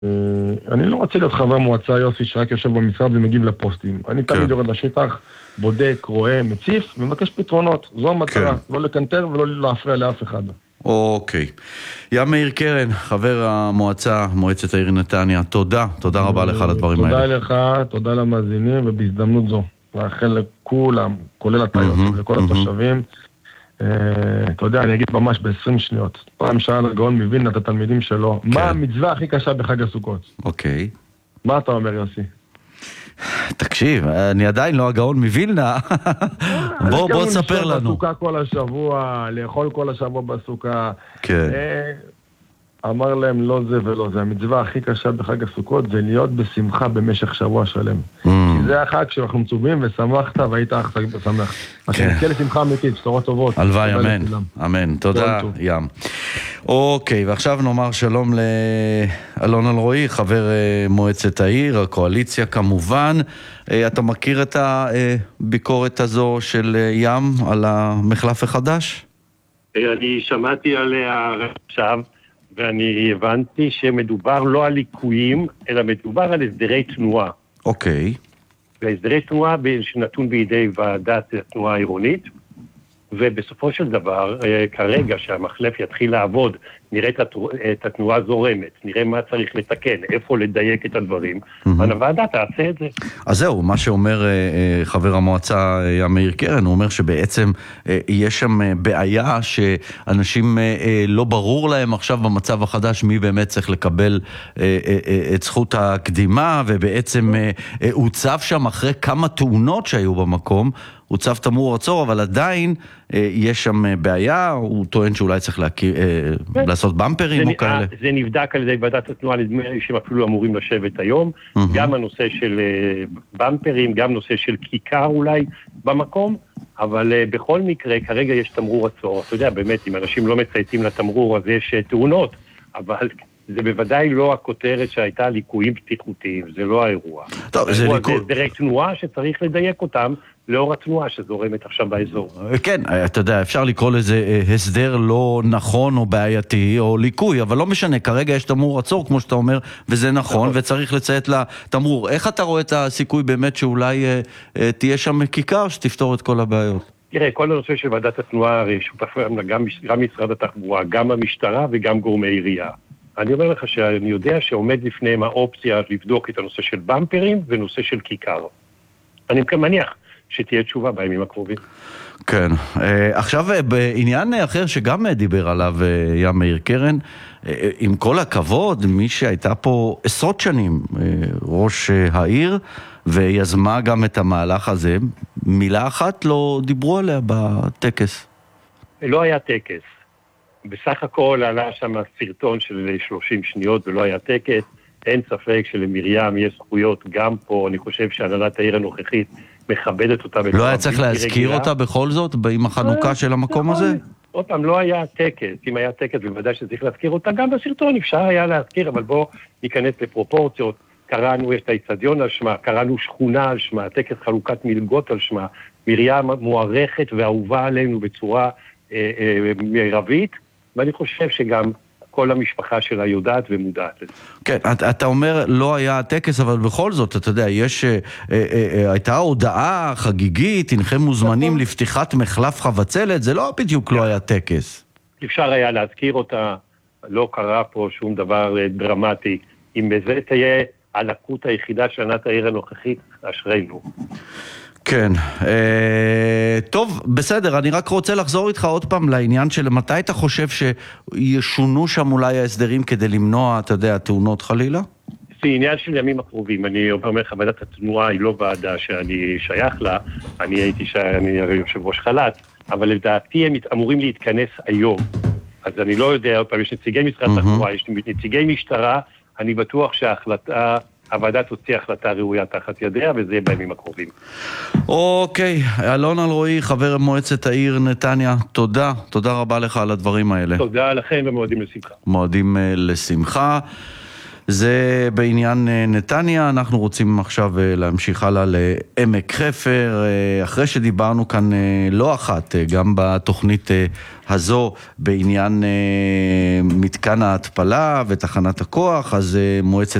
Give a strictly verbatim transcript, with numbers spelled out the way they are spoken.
אני לא רוצה להיות חבר מועצה יוסי שרק יושב במשרד ומגיב לפוסטים. אני תמיד יורד לשטח, בודק, רואה, מציף ומבקש פתרונות. זו המטרה, לא לקנטר ולא להפריע לאף אחד. אוקיי. ים מאיר קרן, חבר המועצה, מועצת העיר נתניה, תודה, תודה רבה לך על הדברים האלה. תודה לך, תודה למאזינים, ובהזדמנות זו, לאחל לכולם, כולל הטעיות, לכל התושבים. אתה יודע, אני אגיד ממש ב-עשרים שניות. פעם שאל הגאון מווילנה את התלמידים שלו, מה המצווה הכי קשה בחג הסוכות? אוקיי. מה אתה אומר, יוסי? תקשיב, אני עדיין לא הגאון מווילנה. בוא, בוא תספר לנו. בסוכה כל השבוע, לאכול כל השבוע בסוכה. כן. אמר להם לא זה ולא זה. המצווה הכי קשה בחג הסוכות זה להיות בשמחה במשך שבוע שלם. כי זה החג שאנחנו מצווים ושמחת והיית אך שמח. אז נזכה לשמחה אמיתית, בשורות טובות. הלוואי, אמן. אמן. תודה, ים. אוקיי, ועכשיו נאמר שלום לאלון אלרועי, חבר מועצת העיר, הקואליציה כמובן. אתה מכיר את הביקורת הזו של ים על המחלף החדש? אני שמעתי עליה עכשיו. ואני הבנתי שמדובר לא על ליקויים, אלא מדובר על הסדרי תנועה. אוקיי. והסדרי תנועה שנתון בידי ועדת התנועה העירונית, ובסופו של דבר, כרגע שהמחלף יתחיל לעבוד, נראה את התנועה זורמת, נראה מה צריך לתקן, איפה לדייק את הדברים, והוועדה תעשה את זה. אז זהו, מה שאומר חבר המועצה ים מאיר קרן, הוא אומר שבעצם יש שם בעיה שאנשים לא ברור להם עכשיו במצב החדש מי באמת צריך לקבל את זכות הקדימה, ובעצם הוצב שם אחרי כמה תאונות שהיו במקום, הוצב תמרור עצור, אבל עדיין יש שם בעיה, הוא טוען שאולי צריך להכיר, לעשות במפרים או כאלה. זה נבדק על ידי ועדת התנועה, נדמה לי שהם אפילו אמורים לשבת היום, גם הנושא של במפרים, גם נושא של כיכר אולי במקום, אבל בכל מקרה, כרגע יש תמרור עצור. אתה יודע, באמת, אם אנשים לא מצייתים לתמרור, אז יש תאונות, אבל זה בוודאי לא הכותרת שהייתה ליקויים בטיחותיים, זה לא האירוע. טוב, זה ליקוי... זה הסדרי תנועה שצריך לדייק אותם, לאור התנועה שזורמת עכשיו באזור. כן, אתה יודע, אפשר לקרוא לזה הסדר לא נכון או בעייתי או ליקוי, אבל לא משנה, כרגע יש תמרור עצור, כמו שאתה אומר, וזה נכון, וצריך לציית לתמרור. איך אתה רואה את הסיכוי באמת שאולי תהיה שם כיכר שתפתור את כל הבעיות? תראה, כל הנושא של ועדת התנועה שותפים גם, גם משרד התחבורה, גם המשטרה וגם גורמי עירייה. אני אומר לך שאני יודע שעומד לפניהם האופציה לבדוק את הנושא של במפרים ונושא של כיכר. אני מניח שתהיה תשובה בימים הקרובים. כן. עכשיו בעניין אחר שגם דיבר עליו ים מאיר קרן, עם כל הכבוד, מי שהייתה פה עשרות שנים ראש העיר, ויזמה גם את המהלך הזה, מילה אחת לא דיברו עליה בטקס. לא היה טקס. בסך הכל עלה שם סרטון של שלושים שניות ולא היה טקס. אין ספק שלמרים יש זכויות גם פה, אני חושב שהנהלת העיר הנוכחית מכבדת אותה. לא היה צריך להזכיר אותה בכל זאת, עם החנוכה של המקום הזה? עוד פעם, לא היה טקס. אם היה טקס, בוודאי שצריך להזכיר אותה, גם בסרטון אפשר היה להזכיר, אבל בוא ניכנס לפרופורציות. קראנו את האצטדיון על שמה, קראנו שכונה על שמה, טקס חלוקת מלגות על שמה. מרים מוערכת ואהובה עלינו בצורה אה, אה, מרבית, ואני חושב שגם כל המשפחה שלה יודעת ומודעת לזה. כן, אתה אומר לא היה טקס, אבל בכל זאת, אתה יודע, יש, אה, אה, אה, הייתה הודעה חגיגית, אינכם מוזמנים לפתיחת מחלף חבצלת, זה לא בדיוק לא היה טקס. אפשר היה להזכיר אותה, לא קרה פה שום דבר דרמטי. אם בזה תהיה הלקות היחידה של הנהלת העיר הנוכחית, אשרינו. כן, אה, טוב, בסדר, אני רק רוצה לחזור איתך עוד פעם לעניין של מתי אתה חושב שישונו שם אולי ההסדרים כדי למנוע, אתה יודע, תאונות חלילה? זה עניין של ימים הקרובים, אני אומר לך, ועדת התנועה היא לא ועדה שאני שייך לה, אני הייתי שאני יושב ראש חל"ת, אבל לדעתי הם אמורים להתכנס היום, אז אני לא יודע, עוד פעם, יש נציגי משרד התחבורה, יש נציגי משטרה, אני בטוח שההחלטה, הוועדה תוציא החלטה ראויה תחת ידיה, וזה יהיה בימים הקרובים. אוקיי, אלון אלרועי, חבר מועצת העיר נתניה, תודה, תודה רבה לך על הדברים האלה. תודה לכם ומועדים לשמחה. מועדים לשמחה. זה בעניין נתניה. אנחנו רוצים עכשיו להמשיך הלאה לעמק חפר, אחרי שדיברנו כאן לא אחת, גם בתוכנית הזו בעניין מתקן ההתפלה ותחנת הכוח, אז מועצת